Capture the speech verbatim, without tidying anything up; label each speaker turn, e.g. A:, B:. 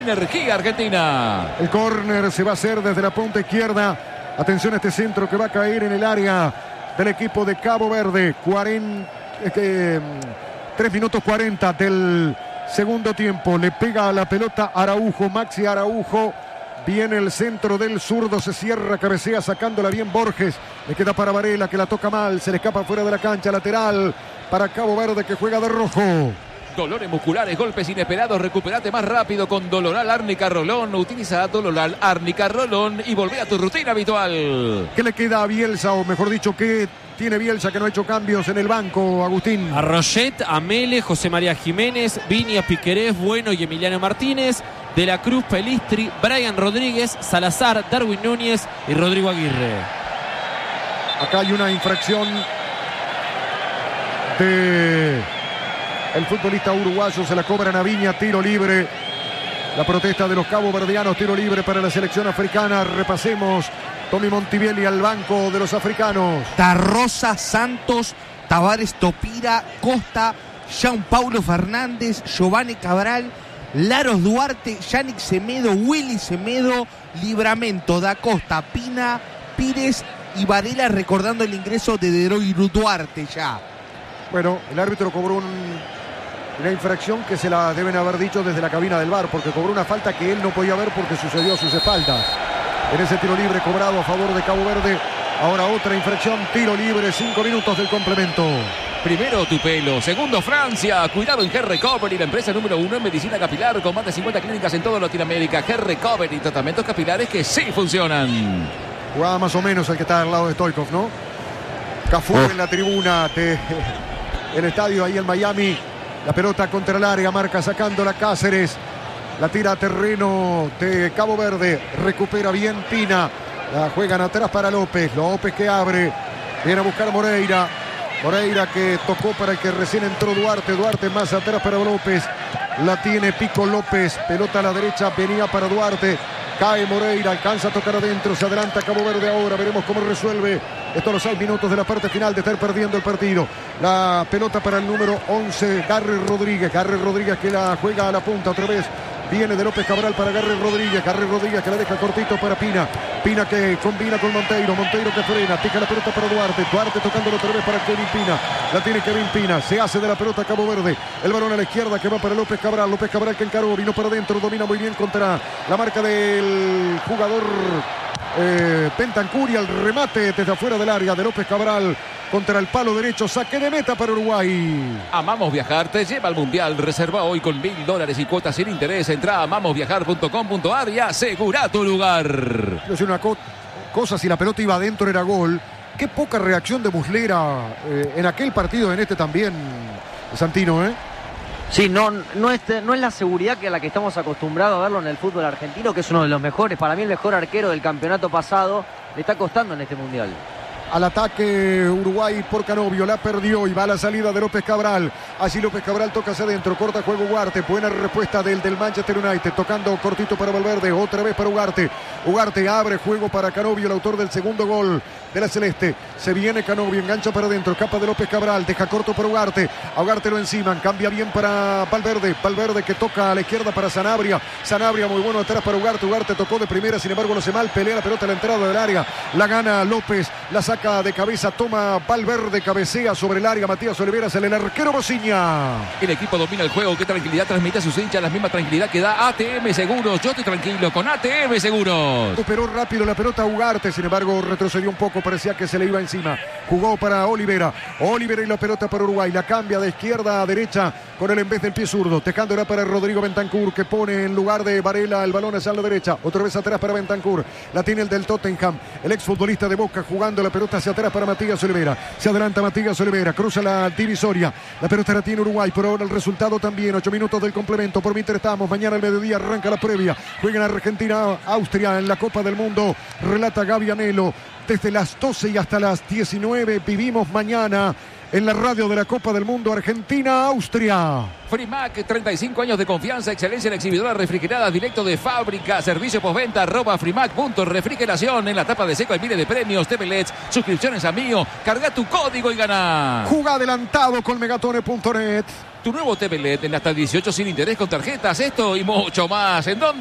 A: Energía Argentina.
B: El córner se va a hacer desde la punta izquierda. Atención a este centro que va a caer en el área del equipo de Cabo Verde. cuarenta, eh, tres minutos cuarenta del segundo tiempo. Le pega a la pelota Araujo, Maxi Araujo. Viene el centro del zurdo, se cierra, cabecea sacándola bien Borges. Le queda para Varela que la toca mal, se le escapa fuera de la cancha, lateral para Cabo Verde que juega de rojo.
A: Dolores musculares, golpes inesperados, recuperate más rápido con Doloral Árnica Rolón. Utiliza Doloral Árnica Rolón y volvé a tu rutina habitual.
B: ¿Qué le queda a Bielsa, o mejor dicho, qué tiene Bielsa que no ha hecho cambios en el banco, Agustín?
C: A Roget, a Mele, José María Jiménez, Viñas, Piquerés, Bueno y Emiliano Martínez, De la Cruz, Pelistri, Brian Rodríguez, Salazar, Darwin Núñez y Rodrigo Aguirre.
B: Acá hay una infracción de el futbolista uruguayo, se la cobran a Viña, tiro libre. La protesta de los caboverdianos, tiro libre para la selección africana. Repasemos. Tommy Montivielli al banco de los africanos.
D: Tarrosa, Santos, Tavares Topira, Costa, Jean Paulo Fernández, Giovanni Cabral, Laros Duarte, Yannick Semedo, Willy Semedo, Libramento, Da Costa, Pina, Pires y Varela, recordando el ingreso de Deroy Duarte ya.
B: Bueno, el árbitro cobró un, una infracción que se la deben haber dicho desde la cabina del V A R, porque cobró una falta que él no podía ver porque sucedió a sus espaldas. En ese tiro libre cobrado a favor de Cabo Verde. Ahora otra infracción, tiro libre, cinco minutos del complemento.
A: Primero Tupelo, segundo Francia. Cuidado en Hair Recovery, la empresa número uno en medicina capilar con más de cincuenta clínicas en toda Latinoamérica. Hair Recovery, tratamientos capilares que sí funcionan.
B: Jugaba más o menos el que está al lado de Stoichkov, ¿no? Cafú oh. en la tribuna de el estadio ahí en Miami. La pelota contra el área, marca sacándola Cáceres. La tira a terreno de Cabo Verde. Recupera bien Pina. La juegan atrás para López. López que abre. Viene a buscar Moreira. Moreira que tocó para el que recién entró Duarte. Duarte más atrás para López. La tiene Pico López. Pelota a la derecha. Venía para Duarte. Cae Moreira. Alcanza a tocar adentro. Se adelanta Cabo Verde ahora. Veremos cómo resuelve. Estos los seis minutos de la parte final de estar perdiendo el partido. La pelota para el número once. Garry Rodríguez. Garry Rodríguez que la juega a la punta otra vez. Viene de López Cabral para Garry Rodríguez. Garry Rodríguez que la deja cortito para Pina. Pina que combina con Monteiro. Monteiro que frena. Pica la pelota para Duarte. Duarte tocándolo otra vez para Kevin Pina. La tiene Kevin Pina. Se hace de la pelota Cabo Verde. El balón a la izquierda que va para López Cabral. López Cabral que encaró. Vino para adentro. Domina muy bien contra la marca del jugador eh, Bentancur. Y el remate desde afuera del área de López Cabral. Contra el palo derecho, saque de meta para Uruguay.
A: Amamos Viajar, te lleva al Mundial. Reserva hoy con mil dólares y cuotas sin interés. Entra a amamos viajar punto com punto a r y asegura tu lugar.
B: Quiero decir una co cosa, si la pelota iba adentro era gol. Qué poca reacción de Muslera eh, en aquel partido, en este también, Santino, ¿eh?
E: Sí, no, no, es, no es la seguridad que a la que estamos acostumbrados a verlo en el fútbol argentino, que es uno de los mejores, para mí el mejor arquero del campeonato pasado, le está costando en este Mundial.
B: Al ataque Uruguay por Canovio, la perdió y va a la salida de López Cabral. Allí López Cabral toca hacia adentro, corta juego Ugarte, buena respuesta del, del Manchester United, tocando cortito para Valverde, otra vez para Ugarte. Ugarte abre juego para Canovio, el autor del segundo gol de la Celeste. Se viene Canovio, engancha para adentro, escapa de López Cabral, deja corto para Ugarte. A Ugarte lo enciman, cambia bien para Valverde. Valverde que toca a la izquierda para Sanabria. Sanabria muy bueno atrás para Ugarte. Ugarte tocó de primera, sin embargo no hace mal, pelea la pelota a la entrada del área. La gana López, la saca de cabeza, toma Valverde, cabecea sobre el área Matías Oliveras, el arquero Bociña.
A: El equipo domina el juego, qué tranquilidad transmite a sus hinchas, la misma tranquilidad que da A T M Seguros. Yo estoy tranquilo con A T M Seguros.
B: Superó rápido la pelota a Ugarte, sin embargo retrocedió un poco, parecía que se le iba encima. Jugó para Olivera, Olivera y la pelota para Uruguay, la cambia de izquierda a derecha con el en vez del pie zurdo, dejándola para Rodrigo Bentancur, que pone en lugar de Varela el balón hacia la derecha, otra vez atrás para Bentancur, la tiene el del Tottenham, el exfutbolista de Boca, jugando la pelota hacia atrás para Matías Olivera, se adelanta Matías Olivera, cruza la divisoria, la pelota la tiene Uruguay, por ahora el resultado también, ocho minutos del complemento, por mientras estamos, mañana al mediodía arranca la previa, juegan Argentina, Austria en la Copa del Mundo, relata Gaby Anelo, desde las doce y hasta las diecinueve, vivimos mañana en la radio de la Copa del Mundo, Argentina-Austria.
A: Frimac, treinta y cinco años de confianza, excelencia en exhibidora refrigerada, directo de fábrica, servicio postventa, arroba frimac punto refrigeración. En la tapa de seco hay miles de premios, T V L E Ds, suscripciones a Mío. Carga tu código y gana.
B: Juga adelantado con megatone punto net.
A: Tu nuevo T V L E D en hasta dieciocho sin interés con tarjetas. Esto y mucho más. ¿En dónde?